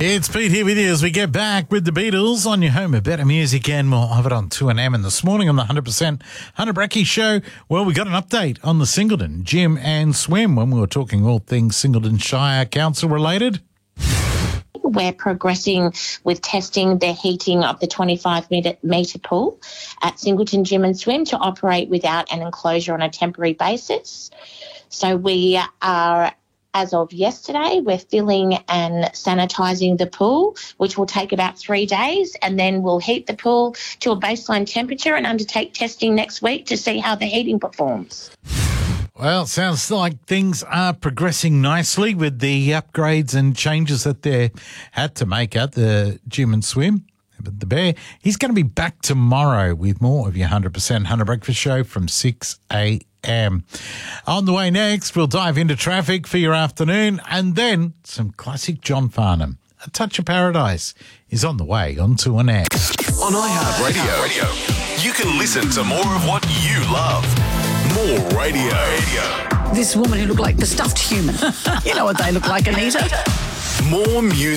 It's Pete here with you as we get back with the Beatles on your home of better music, and we'll have it on 2AM. And this morning on the 100% Hunter Bracky Show, well, we got an update on the Singleton Gym and Swim when we were talking all things Singleton Shire Council related. We're progressing with testing the heating of the 25-metre pool at Singleton Gym and Swim to operate without an enclosure on a temporary basis. So we are, as of yesterday, we're filling and sanitising the pool, which will take about 3 days, and then we'll heat the pool to a baseline temperature and undertake testing next week to see how the heating performs. Well, sounds like things are progressing nicely with the upgrades and changes that they had to make at the Gym and Swim. But the Bear, he's going to be back tomorrow with more of your 100% Hunter Breakfast Show from 6 a.m. On the way next, we'll dive into traffic for your afternoon, and then some classic John Farnham. A Touch of Paradise is on the way on 2AM. On iHeartRadio, you can listen to more of what you love. More radio. This woman who looked like the stuffed human. You know what they look like, Anita. More music.